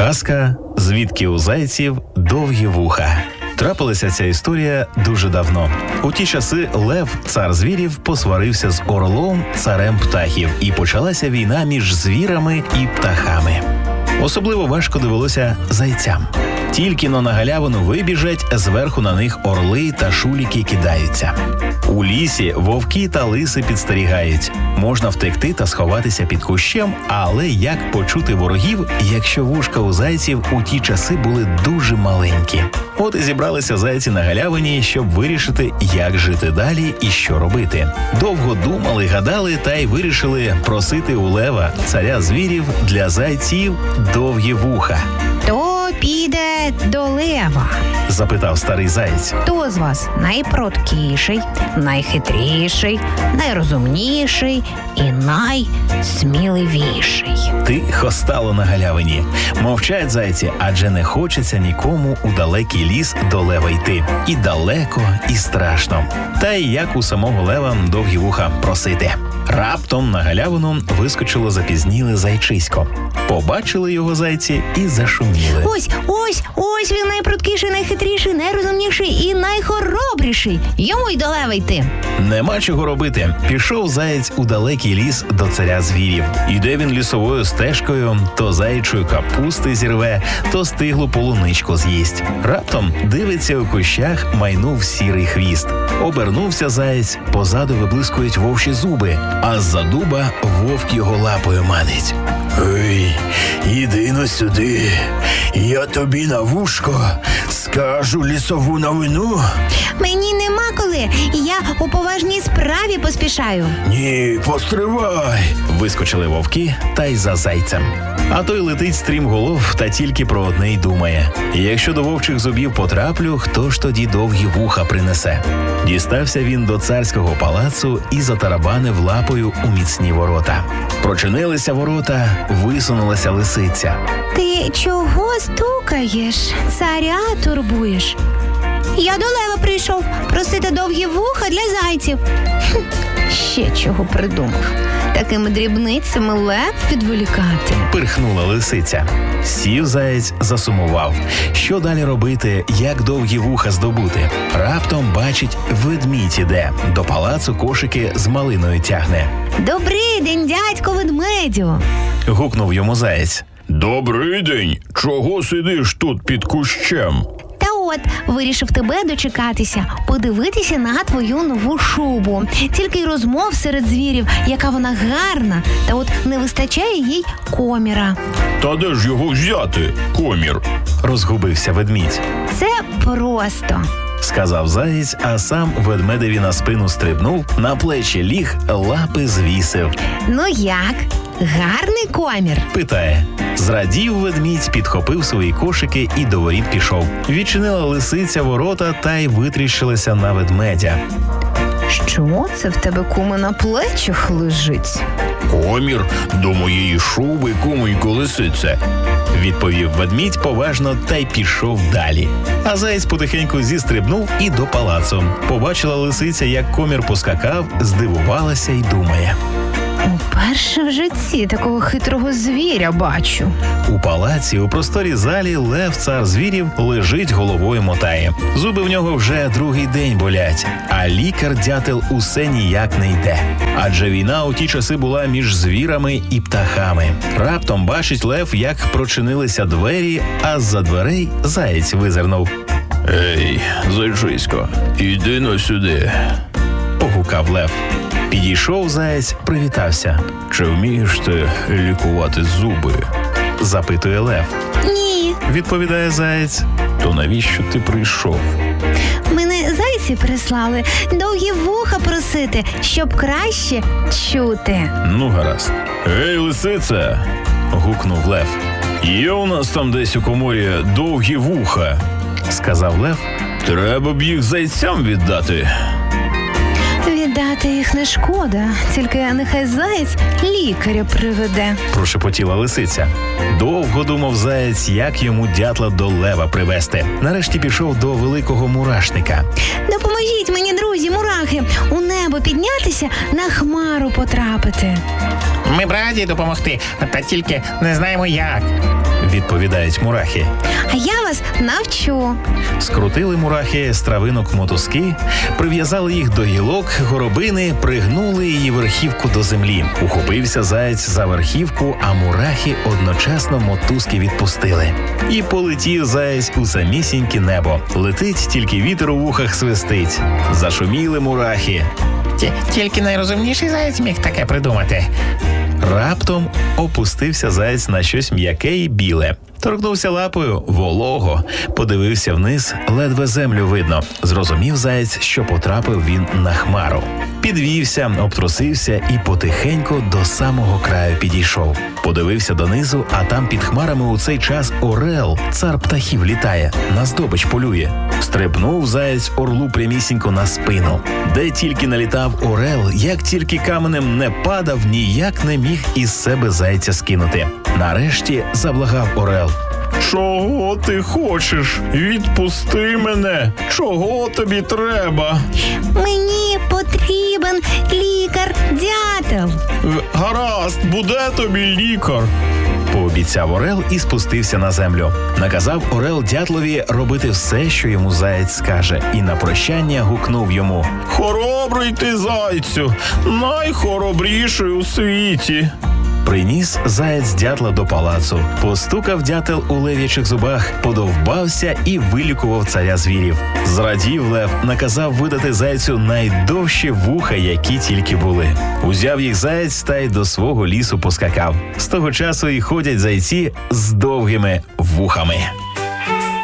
Казка «Звідки у зайців довгі вуха». Трапилася ця історія дуже давно. У ті часи Лев, цар звірів, посварився з Орлом, царем птахів, і почалася війна між звірами і птахами. Особливо важко довелося зайцям. Тільки-но на галявину вибіжать, зверху на них орли та шуліки кидаються. У лісі вовки та лиси підстерігають. Можна втекти та сховатися під кущем, але як почути ворогів, якщо вушка у зайців у ті часи були дуже маленькі? От і зібралися зайці на галявині, щоб вирішити, як жити далі і що робити. Довго думали, гадали та й вирішили просити у Лева, царя звірів, для зайців довгі вуха. «Хто піде до Лева?» – запитав старий заєць. «Хто з вас найпруткіший, найхитріший, найрозумніший і найсміливіший?» Тихо стало на галявині. Мовчать зайці, адже не хочеться нікому у далекий ліс до Лева йти. І далеко, і страшно. Та й як у самого Лева довгі вуха просити. Раптом на галявину вискочило запізніле зайчисько. Побачили його зайці і зашуміли. Ось він найпруткіший, найхитріший, найрозумніший і найхоробріший. Йому й до Лева йти. Нема чого робити. Пішов заєць у далекий ліс до царя звірів. Іде він лісовою стежкою, то заячої капусти зірве, то стиглу полуничку з'їсть. Раптом дивиться, у кущах майнув сірий хвіст. Обернувся заєць, позаду виблискують вовчі зуби, а з-за дуба вовк його лапою манить. «Ей, іди-но сюди, я тобі на вушко скажу лісову новину». Мені нема коли, я у поважній справі поспішаю. «Ні, постривай!» Вискочили вовки та й за зайцем. А той летить стрімголов та тільки про одне й думає. Якщо до вовчих зубів потраплю, хто ж тоді довгі вуха принесе? Дістався він до царського палацу і затарабанив лапою у міцні ворота. Прочинилися ворота, висунулася лисиця. «Ти чого стукаєш? Царя турбуєш?» «Я до Лева прийшов просити довгі вуха для зайців». Ще чого придумав. Такими дрібницями Лев підволікати. Пирхнула лисиця. Сів заєць, засумував. Що далі робити, як довгі вуха здобути? Раптом бачить, ведмідь іде. До палацу кошики з малиною тягне. «Добрий день, дядько ведмедю!» Гукнув йому заєць. «Добрий день! Чого сидиш тут під кущем?» «Та от, вирішив тебе дочекатися, подивитися на твою нову шубу. Тільки й розмов серед звірів, яка вона гарна, та от не вистачає їй коміра». «Та де ж його взяти, комір?» Розгубився ведмідь. «Це просто», сказав заєць, а сам ведмедеві на спину стрибнув, на плечі ліг, лапи звісив. «Ну як? Гарний комір?» Питає. Зрадів ведмідь, підхопив свої кошики і до воріт пішов. Відчинила лисиця ворота та й витріщилася на ведмедя. «Що це в тебе, куме, на плечах лежить?» «Комір до моєї шуби, кумонько лисице», відповів ведмідь поважно та й пішов далі. А заєць потихеньку зістрибнув і до палацу. Побачила лисиця, як комір поскакав, здивувалася й думає. «Уперше в житті такого хитрого звіря бачу». У палаці, у просторій залі, Лев, цар звірів, лежить, головою мотає. Зуби в нього вже другий день болять, а лікар-дятел усе ніяк не йде. Адже війна у ті часи була між звірами і птахами. Раптом бачить Лев, як прочинилися двері, а з-за дверей заєць визирнув. «Ей, зайчисько, іди-но сюди», погукав Лев. Підійшов заєць, привітався. «Чи вмієш ти лікувати зуби?» запитує Лев. «Ні». Відповідає заєць. «То навіщо ти прийшов?» «Мене зайці прислали довгі вуха просити, щоб краще чути». «Ну, гаразд. Ей, лисице!» гукнув Лев. «Є у нас там десь у коморі довгі вуха», сказав Лев. «Треба б їх зайцям віддати». «Віддати їх не шкода, тільки нехай заєць лікаря приведе», прошепотіла лисиця. Довго думав заєць, як йому дятла до Лева привезти. Нарешті пішов до великого мурашника. «Допоможіть мені, друзі, мурахи, у небо піднятися, на хмару потрапити». «Ми б раді допомогти, та тільки не знаємо як», відповідають мурахи. А я вас навчу. Скрутили мурахи з травинок мотузки, прив'язали їх до гілок горобини, пригнули її верхівку до землі. Ухопився заєць за верхівку, а мурахи одночасно мотузки відпустили. І полетів заєць у самісіньке небо. Летить, тільки вітер у вухах свистить. Зашуміли мурахи. Тільки найрозумніший заєць міг таке придумати. Раптом опустився заєць на щось м'яке і біле. Торкнувся лапою, волого, подивився вниз, ледве землю видно. Зрозумів заєць, що потрапив він на хмару. Підвівся, обтрусився і потихеньку до самого краю підійшов. Подивився донизу, а там під хмарами у цей час орел, цар птахів, літає, на здобич полює. Стрибнув заєць орлу прямісінько на спину. Де тільки налітав орел, як тільки каменем не падав, ніяк не міг із себе зайця скинути. Нарешті заблагав орел. Чого ти хочеш? Відпусти мене. Чого тобі треба? Мені потрібен лікар-дятел. Гаразд, буде тобі лікар. Пообіцяв орел і спустився на землю. Наказав орел дятлові робити все, що йому заєць скаже, і на прощання гукнув йому. Хоробрий ти, зайцю, найхоробріший у світі. Приніс заєць дятла до палацу, постукав дятел у лев'ячих зубах, подовбався і вилікував царя звірів. Зрадів лев, наказав видати зайцю найдовші вуха, які тільки були. Узяв їх заєць та й до свого лісу поскакав. З того часу і ходять зайці з довгими вухами.